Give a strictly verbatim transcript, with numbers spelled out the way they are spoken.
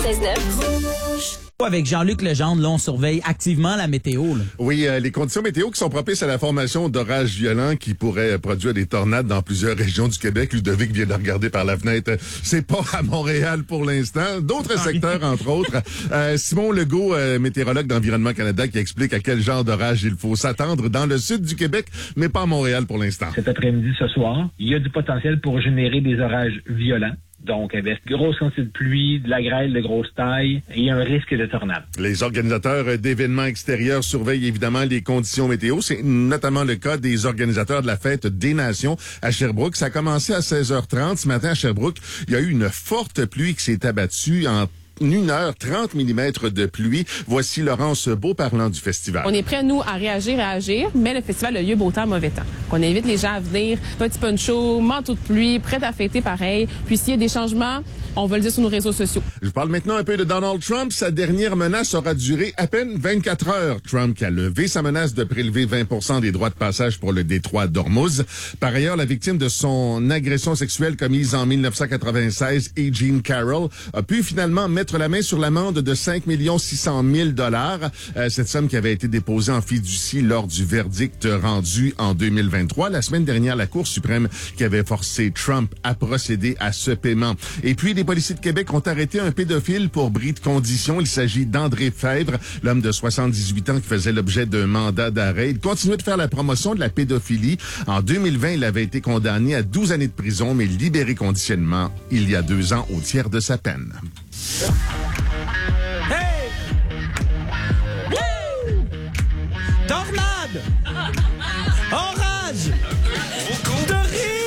seize neuf. Avec Jean-Luc Legendre, là, on surveille activement la météo. Là. Oui, euh, les conditions météo qui sont propices à la formation d'orages violents qui pourraient produire des tornades dans plusieurs régions du Québec. Ludovic vient de regarder par la fenêtre. C'est pas à Montréal pour l'instant. D'autres secteurs, entre autres. Euh, Simon Legault, euh, météorologue d'Environnement Canada, qui explique à quel genre d'orage il faut s'attendre dans le sud du Québec, mais pas à Montréal pour l'instant. Cet après-midi, ce soir, il y a du potentiel pour générer des orages violents. Donc, avec de grosses quantités de pluie, de la grêle de grosse taille et un risque de tornade. Les organisateurs d'événements extérieurs surveillent évidemment les conditions météo. C'est notamment le cas des organisateurs de la Fête des Nations à Sherbrooke. Ça a commencé à seize heures trente. Ce matin à Sherbrooke, il y a eu une forte pluie qui s'est abattue en une heure, trente millimètres de pluie. Voici Laurence Beau parlant du festival. On est prêts, nous, à réagir, à agir, mais le festival a lieu beau temps, mauvais temps. On invite les gens à venir, petit poncho, manteau de pluie, prêt à fêter pareil. Puis s'il y a des changements, on va le dire sur nos réseaux sociaux. Je parle maintenant un peu de Donald Trump. Sa dernière menace aura duré à peine vingt-quatre heures. Trump qui a levé sa menace de prélever vingt pour cent des droits de passage pour le détroit d'Ormuz. Par ailleurs, la victime de son agression sexuelle commise en dix-neuf cent quatre-vingt-seize, E. Jean Carroll, a pu finalement mettre la main sur l'amende de cinq millions six cent mille dollars. Euh, cette somme qui avait été déposée en fiducie lors du verdict rendu en deux mille vingt-trois. La semaine dernière, la Cour suprême qui avait forcé Trump à procéder à ce paiement. Et puis, les policiers de Québec ont arrêté un pédophile pour bris de condition. Il s'agit d'André Fèvre, l'homme de soixante-dix-huit ans qui faisait l'objet d'un mandat d'arrêt. Il continuait de faire la promotion de la pédophilie. En deux mille vingt, il avait été condamné à douze années de prison, mais libéré conditionnement il y a deux ans au tiers de sa peine.